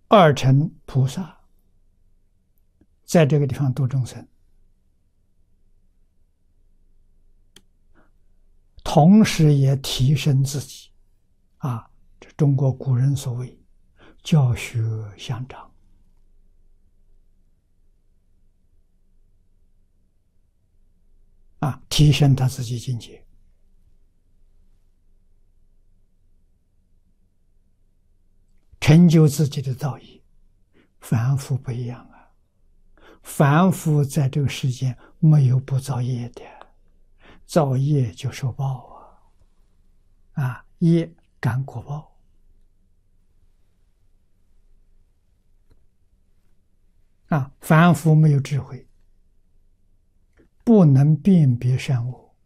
二乘菩萨在这个地方度众生，同时也提升自己。这中国古人所谓教学相长。提升他自己境界。成就自己的造业。凡夫不一样啊，凡夫在这个世间没有不造业的，造业就受报业感果报。凡夫没有智慧，不能辨别善恶，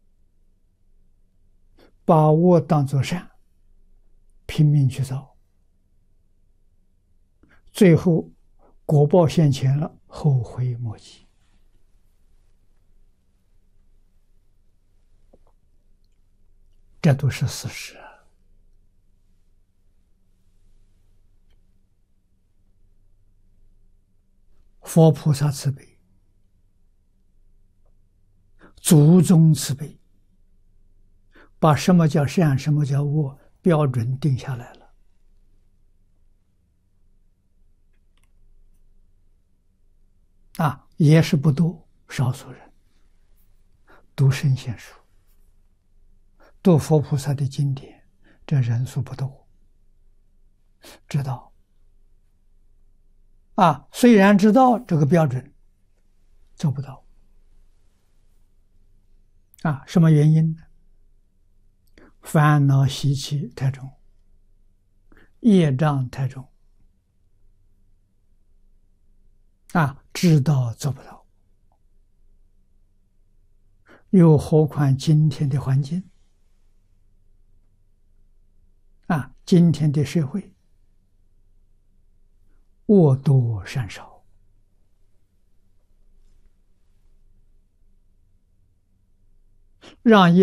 把恶当作善，拼命去造，最后果报现前了，后悔莫及。这都是事实。佛菩萨慈悲，祖宗慈悲，把什么叫善，什么叫恶标准定下来了。也是不多，少数人读圣贤书，读佛菩萨的经典，这人数不多。知道虽然知道这个标准，做不到。什么原因呢？烦恼习气太重，业障太重。知道做不到，又何况今天的环境今天的社会恶多善少，让业